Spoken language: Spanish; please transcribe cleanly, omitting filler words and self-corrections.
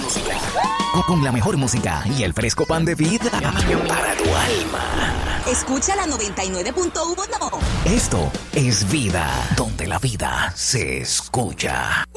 música. Con la mejor música y el fresco pan de vida para tu alma. Escucha la 99.1. Esto es Vida, donde la vida se escucha.